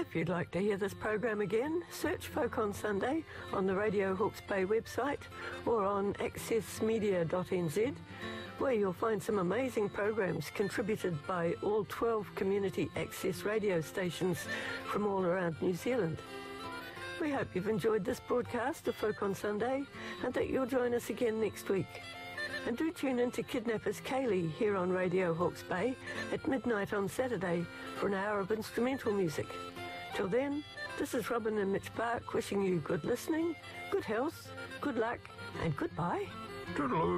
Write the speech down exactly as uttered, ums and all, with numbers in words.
If you'd like to hear this program again, search Folk on Sunday on the Radio Hawke's Bay website or on access media dot n z, where you'll find some amazing programs contributed by all twelve community access radio stations from all around New Zealand. We hope you've enjoyed this broadcast of Folk on Sunday and that you'll join us again next week. And do tune in to Kidnappers Kaylee here on Radio Hawke's Bay at midnight on Saturday for an hour of instrumental music. Till then, this is Robin and Mitch Park wishing you good listening, good health, good luck, and goodbye. Toodaloo.